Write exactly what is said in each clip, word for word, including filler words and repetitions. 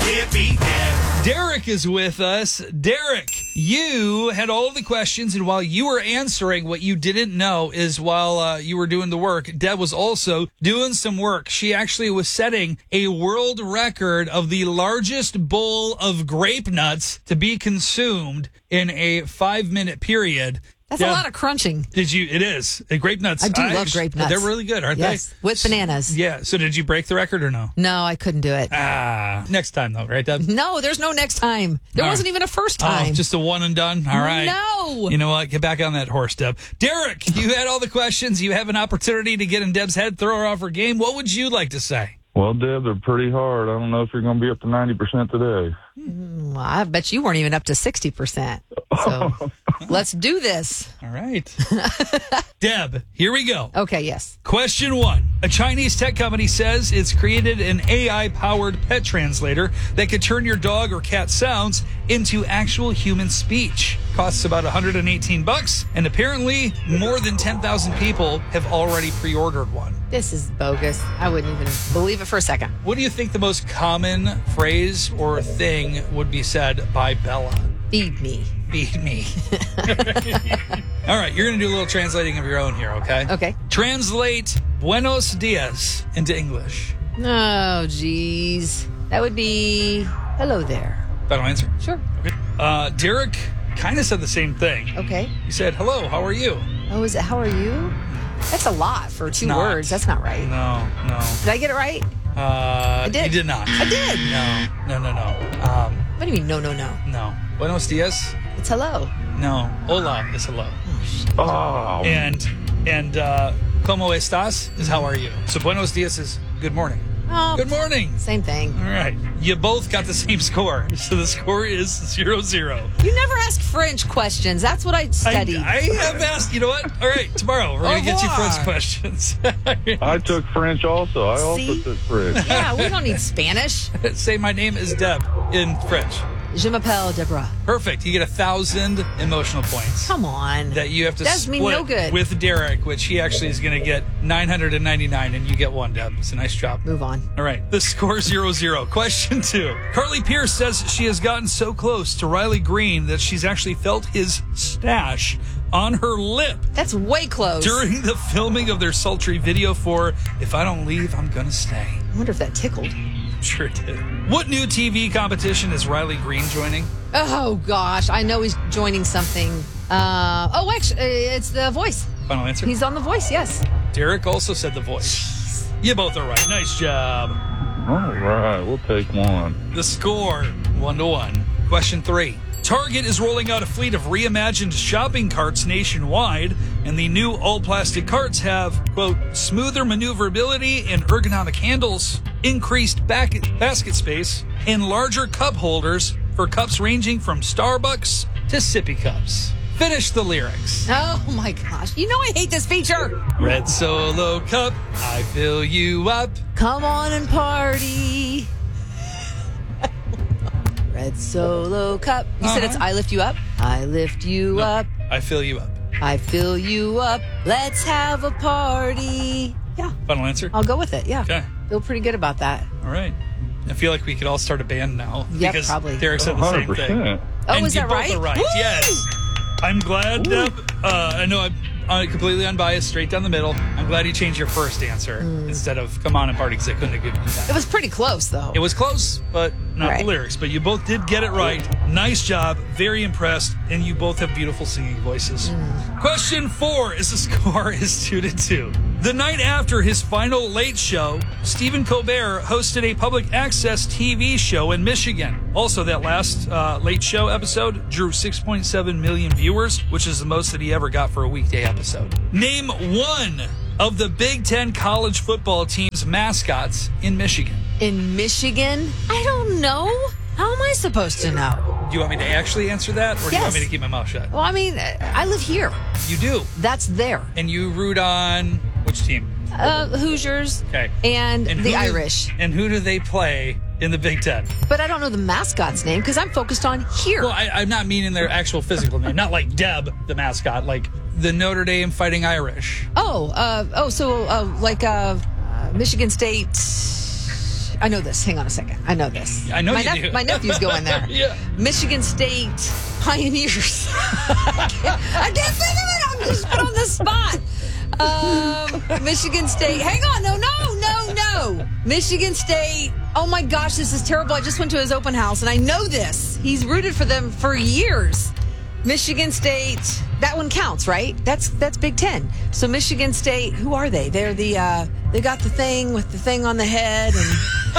Hippie Deb. Derek is with us. Derek, you had all of the questions, and while you were answering, what you didn't know is while uh, you were doing the work, Deb was also doing some work. She actually was setting a world record of the largest bowl of grape nuts to be consumed in a five-minute period. That's Deb, a lot of crunching. Did you? It is. Uh, grape nuts. I do I love actually- grape nuts. They're really good, aren't yes, they? with bananas. Yeah. So did you break the record or no? No, I couldn't do it. Ah, next time though, right, Deb? No, there's no next time. There All wasn't right. even a first time. Oh, just a one and done? All right. No. You know what? Get back on that horse, Deb. Derek, you had all the questions. You have an opportunity to get in Deb's head, throw her off her game. What would you like to say? Well, Deb, they're pretty hard. I don't know if you're going to be up to ninety percent today. Well, I bet you weren't even up to sixty percent. So let's do this. All right. Deb, here we go. Okay, yes. Question one. A Chinese tech company says it's created an A I-powered pet translator that could turn your dog or cat sounds into actual human speech. Costs about one hundred eighteen bucks, and apparently more than ten thousand people have already pre-ordered one. This is bogus. I wouldn't even believe it for a second. What do you think the most common phrase or thing would be said by Bella? Feed me. Feed me. All right, you're going to do a little translating of your own here, okay? Okay. Translate buenos dias into English. Oh, geez. That would be hello there. Final answer. Sure. Okay. Uh, Derek kind of said the same thing. Okay. He said, hello, how are you? Oh, is it how are you? That's a lot for two not. words. That's not right. No, no. Did I get it right? Uh, I did. You did not. I did. No, no, no, no. Um, What do you mean, no, no, no? no. Buenos dias? It's hello. No. Hola is hello. Oh, And and uh, como estás is how are you. So buenos dias is good morning. Oh, Good morning. same thing. All right. You both got the same score. So the score is zero zero. You never ask French questions. That's what I I, studied. I have asked, you know what? All right, tomorrow we're going to get you Au French revoir. questions. I took French also. I also See? took French. yeah, we don't need Spanish. Say my name is Deb in French. Je m'appelle Deborah. Perfect. You get a thousand emotional points. Come on. That you have to That's split me no good. with Derek, which he actually is going to get nine hundred ninety-nine, and you get one, Deb. It's a nice job. Move on. All right. The score zero zero. Question two. Carly Pierce says she has gotten so close to Riley Green that she's actually felt his stash on her lip That's way close. during the filming of their sultry video for If I Don't Leave, I'm Gonna Stay. I wonder if that tickled. Sure it did. What new T V competition is Riley Green joining? Oh, gosh. I know he's joining something. Uh, oh, actually, it's The Voice. Final answer. He's on The Voice, yes. Derek also said The Voice. You both are right. Nice job. All right, we'll take one. The score, one to one. Question three. Target is rolling out a fleet of reimagined shopping carts nationwide, and the new all-plastic carts have, quote, smoother maneuverability and ergonomic handles, increased back- basket space, and larger cup holders for cups ranging from Starbucks to sippy cups. Finish the lyrics. Oh, my gosh. You know I hate this feature. Red Solo Cup, I fill you up. Come on and party. Red Solo Cup. You said it's Uh-huh. I lift you up? I lift you No, up. I fill you up. I fill you up. Let's have a party. Yeah, Final answer? I'll go with it. Yeah. Okay. Feel pretty good about that. All right. I feel like we could all start a band now. Yep, because probably. Derek said the same thing. one hundred percent. Oh, And is you that both right? are right. Woo! Yes. I'm glad, Deb. Uh, I know I'm uh, completely unbiased, straight down the middle. I'm glad you changed your first answer instead of come on and party, because I couldn't have given you It that. was pretty close, though. It was close, but not Right. the lyrics. But you both did get it right. Nice job. Very impressed. And you both have beautiful singing voices. Question four is the score is two to two. The night after his final Late Show, Stephen Colbert hosted a public access T V show in Michigan. Also, that last uh, Late Show episode drew six point seven million viewers, which is the most that he ever got for a weekday episode. Name one of the Big Ten college football team's mascots in Michigan. In Michigan? I don't know. How am I supposed to know? Do you want me to actually answer that, or do you want Yes. me to keep my mouth shut? Well, I mean, I live here. You do. That's there. And you root on which team? Uh, Hoosiers Okay. and, And the who do- Irish. And who do they play in the Big Ten? But I don't know the mascot's name because I'm focused on here. Well, I, I'm not meaning their actual physical name. Not like Deb, the mascot, like the Notre Dame Fighting Irish. oh, uh, oh, so uh, like uh, uh, Michigan State I know this. Hang on a second. I know this. I know my you do. My nephew's going there. Yeah. Michigan State Pioneers. I, can't, I can't think of it. I'm just put on the spot. Um, Michigan State. Hang on. No, no, no, no. Michigan State. Oh, my gosh. This is terrible. I just went to his open house, and I know this. He's rooted for them for years. Michigan State, that one counts, right? That's that's Big Ten. So Michigan State, who are they? They're the uh, they got the thing with the thing on the head, and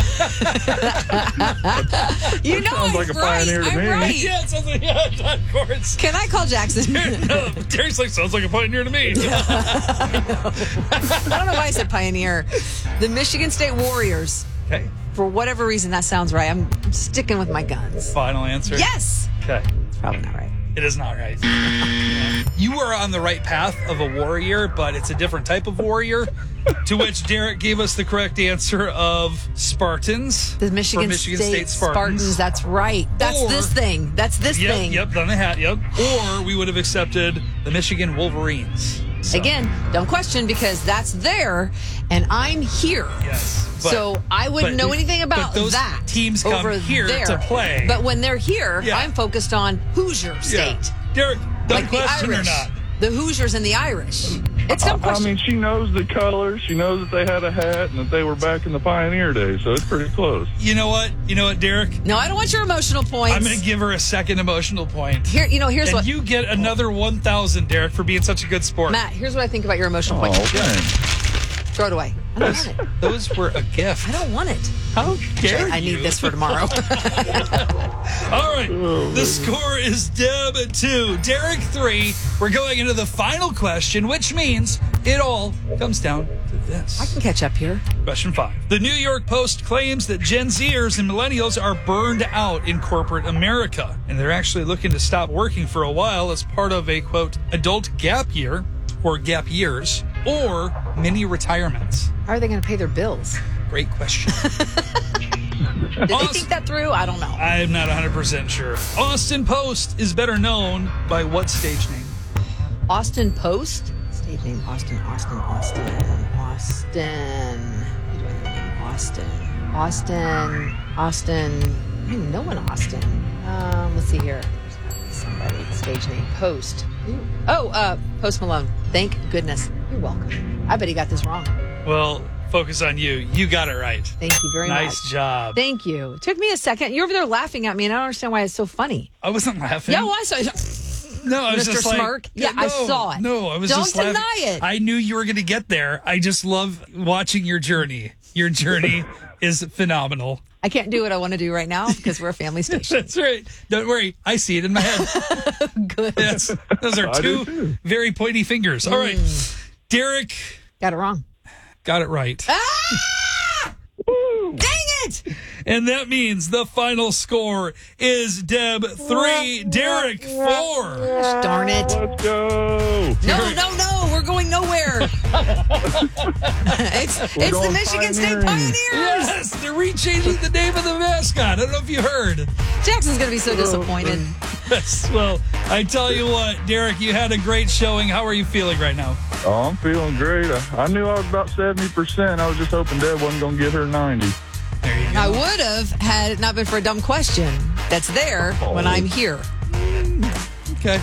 you know, sounds I'm like a right. Pioneer to I'm me. right. Yeah, it sounds like, yeah, of course. Can I call Jackson? No, Terry's like, sounds like a Pioneer to me. I don't know why I said Pioneer. The Michigan State Warriors. Okay. For whatever reason, that sounds right. I'm sticking with my guns. Final answer? Yes. Okay. It's probably not right. It is not right. You were on the right path of a warrior, but it's a different type of warrior. To which Derek gave us the correct answer of Spartans. The Michigan, For Michigan State, State Spartans. Spartans. That's right. That's Or- this thing. That's this Yep, thing. yep, on the hat, yep. Or we would have accepted the Michigan Wolverines. So, Again, don't question because that's there and I'm here. yes. But- so I wouldn't but- know anything about but those that. teams come over here there. to play. But when they're here, Yeah. I'm focused on Hoosier State. Yeah. Derek, dumb Like the question or Irish. not? The Hoosiers and the Irish. It's dumb I question. mean, she knows the colors. She knows that they had a hat and that they were back in the Pioneer days, so it's pretty close. You know what? You know what, Derek? no, I don't want your emotional points. I'm going to give her a second emotional point. Here, you know, here's And what you get another one thousand, Derek, for being such a good sport. Matt, here's what I think about your emotional Oh, points. thanks. Throw it away. I don't want it. Those were a gift. I don't want it. How dare I you? need this for tomorrow. All right. The score is Deb at two, Derek three. We're going into the final question, which means it all comes down to this. I can catch up here. Question five. The New York Post claims that Gen Zers and millennials are burned out in corporate America, and they're actually looking to stop working for a while as part of a, quote, adult gap year or gap years or mini retirements. How are they going to pay their bills? Great question. Did they think that through? I don't know. I'm not one hundred percent sure. Austin Post is better known by what stage name? Austin Post? Stage name Austin, Austin, Austin, Austin. Who do I know name? Austin. Austin, Austin. I don't know an Austin. Um, let's see here. There's gotta be somebody. Stage name Post. Ooh. Oh, uh, Post Malone. Thank goodness. You're welcome. I bet he got this wrong. Well, focus on you. You got it right. Thank you very much. Nice job. Thank you. It took me a second. You're over there laughing at me, and I don't understand why it's so funny. I wasn't laughing. Yeah, well, I saw No, I was Mister just like, Smirk? Yeah, I no, saw it. No, I was Don't just laughing. deny it. I knew you were going to get there. I just love watching your journey. Your journey is phenomenal. I can't do what I want to do right now because we're a family station. That's right. Don't worry. I see it in my head. Good. Yes. Those are I do two too. very pointy fingers. All right. Derek Got it wrong. got it right. Ah! Woo! Dang it! And that means the final score is Deb three, Derek four. Gosh darn it. Let's go. No, no, no. We're going nowhere. it's it's the going Michigan State Pioneering. Pioneers. Yes, they're rechanging the name of the mascot. I don't know if you heard. Jackson's going to be so disappointed. Yes, well, I tell you what, Derek, you had a great showing. How are you feeling right now? Oh, I'm feeling great. I, I knew I was about seventy percent. I was just hoping Deb wasn't going to get her ninety. There you go. I would have had it not been for a dumb question that's there when I'm here. Okay.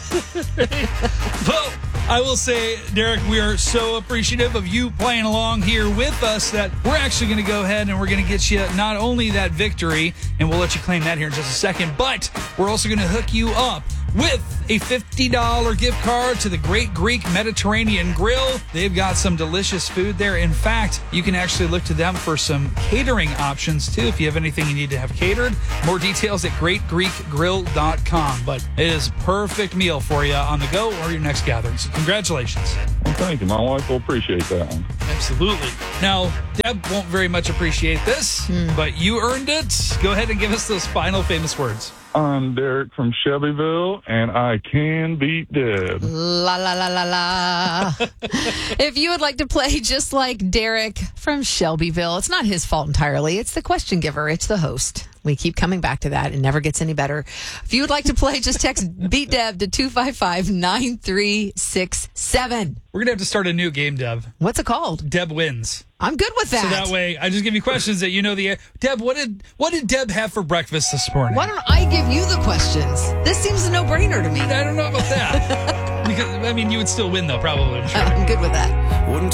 Well, I will say, Derek, we are so appreciative of you playing along here with us that we're actually going to go ahead and we're going to get you not only that victory, and we'll let you claim that here in just a second, but we're also going to hook you up with a fifty dollars gift card to the Great Greek Mediterranean Grill. They've got some delicious food there. In fact, you can actually look to them for some catering options too if you have anything you need to have catered. More details at great greek grill dot com. But it is a perfect meal for you on the go or your next gathering. So congratulations. Well, thank you. My wife will appreciate that one. Absolutely. Now, Deb won't very much appreciate this, but you earned it. Go ahead and give us those final famous words. I'm Derek from Shelbyville, and I can beat Deb. La la la la la. If you would like to play just like Derek from Shelbyville, it's not his fault entirely. It's the question giver. It's the host. We keep coming back to that. It never gets any better. If you would like to play, just text Beat Deb to two five five, nine three six seven. We're going to have to start a new game, Deb. What's it called? Deb wins. I'm good with that. So that way, I just give you questions that you know the. Deb, what did what did Deb have for breakfast this morning? Why don't I give you the questions? This seems a no-brainer to me. I don't know about that. Because I mean, you would still win though, probably. I'm sure. I'm good with that. Wouldn't